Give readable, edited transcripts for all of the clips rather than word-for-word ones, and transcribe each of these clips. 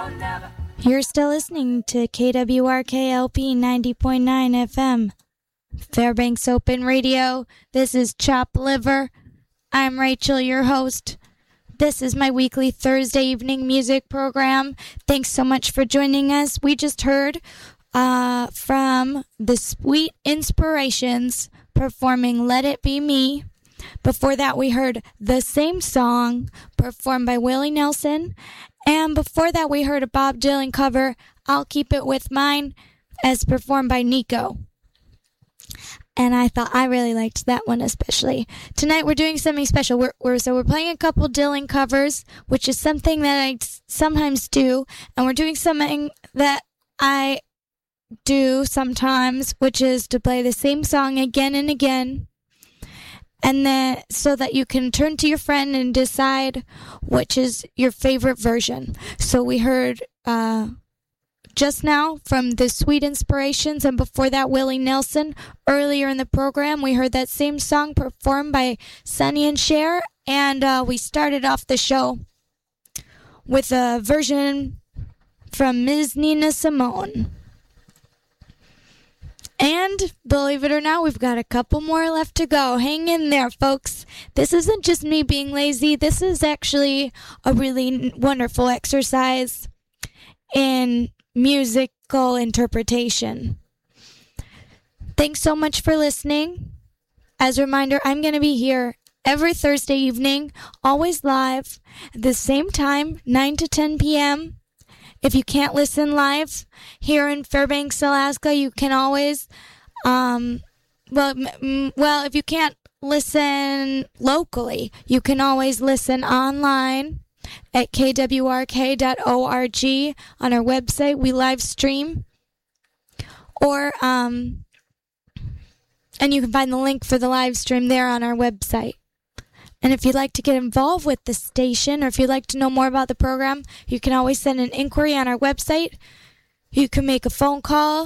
You're still listening to KWRKLP 90.9 FM, Fairbanks Open Radio. This is Chopped Liver. I'm Rachel, your host. This is my weekly Thursday evening music program. Thanks so much for joining us. We just heard from the Sweet Inspirations performing Let It Be Me. Before that, we heard The Same Song performed by Willie Nelson. And before that, we heard a Bob Dylan cover, I'll Keep It With Mine, as performed by Nico. And I really liked that one especially. Tonight we're doing something special. We're playing a couple Dylan covers, which is something that I sometimes do. And we're doing something that I do sometimes, which is to play the same song again and again. And then so that you can turn to your friend and decide which is your favorite version. So we heard just now from the Sweet Inspirations, and before that, Willie Nelson. Earlier in the program, we heard that same song performed by Sonny and Cher, and we started off the show with a version from Ms. Nina Simone. And believe it or not, we've got a couple more left to go. Hang in there, folks. This isn't just me being lazy. This is actually a really wonderful exercise in musical interpretation. Thanks so much for listening. As a reminder, I'm going to be here every Thursday evening, always live, at the same time, 9 to 10 p.m. If you can't listen live here in Fairbanks, Alaska, you can always, if you can't listen locally, you can always listen online at kwrk.org on our website. We live stream, and you can find the link for the live stream there on our website. And if you'd like to get involved with the station, or if you'd like to know more about the program, you can always send an inquiry on our website. You can make a phone call.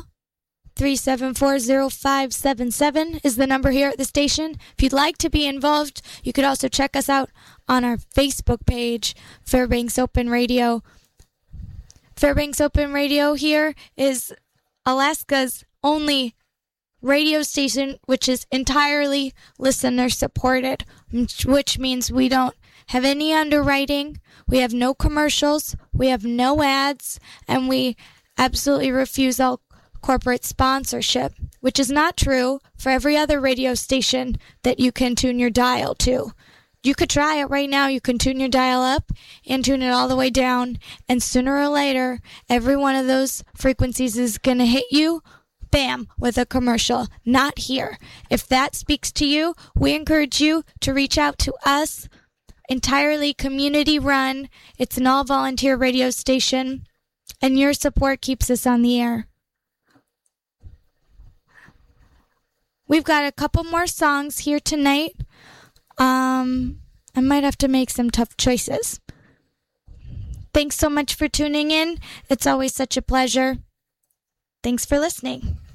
374-0577 is the number here at the station. If you'd like to be involved, you could also check us out on our Facebook page, Fairbanks Open Radio. Fairbanks Open Radio here is Alaska's only radio station which is entirely listener supported, which means we don't have any underwriting, we have no commercials, we have no ads, and we absolutely refuse all corporate sponsorship, which is not true for every other radio station that you can tune your dial to. You could try it right now. You can tune your dial up and tune it all the way down, and sooner or later, every one of those frequencies is going to hit you, bam, with a commercial. Not here. If that speaks to you, we encourage you to reach out to us. Entirely community run. It's an all-volunteer radio station, and your support keeps us on the air. We've got a couple more songs here tonight. I might have to make some tough choices. Thanks so much for tuning in. It's always such a pleasure. Thanks for listening.